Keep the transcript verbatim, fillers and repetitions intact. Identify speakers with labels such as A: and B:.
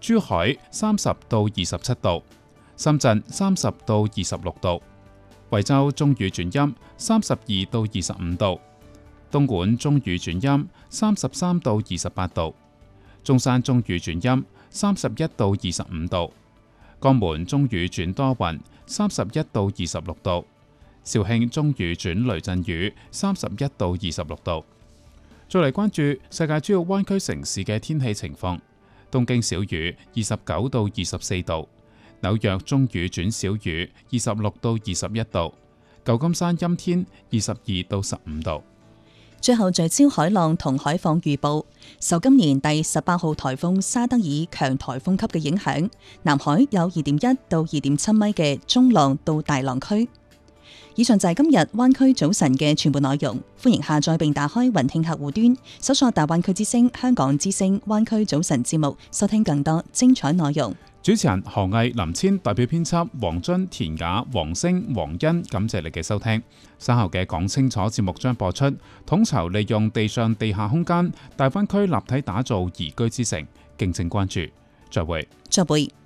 A: 珠海三十到二十七度，深圳三十到二十六度，惠州中雨轉陰，三十二到二十五度，東莞中雨轉陰，三十三到二十八度，中山中雨轉陰，三十一到二十五度，江門中雨轉多雲，三十一到二十六度，肇慶中雨轉雷陣雨，三十一到二十六度。再嚟關注世界主要灣區城市嘅天氣情況。東京小雨，二十九到二十四度；紐約中雨轉小雨，二十六到二十一度；舊金山陰天，二十二到十五度。
B: 最後聚焦海浪同海況預報，受今年第十八號颱風沙德爾強颱風級嘅影響，南海有二點一到二點七米嘅中浪到大浪區。以上就係今日灣區早晨嘅全部內容，歡迎下載並打開雲聽客戶端，搜索大灣區之聲、香港之聲灣區早晨節目，收聽更多精彩內容。
A: 主持人何毅、林千，代表編輯黃津、田雅、黃星、黃欣，感謝你嘅收聽。稍後嘅講清楚節目將播出，統籌利用地上地下空間，大灣區立體打造宜居之城，敬請關注。再會。
B: 再會。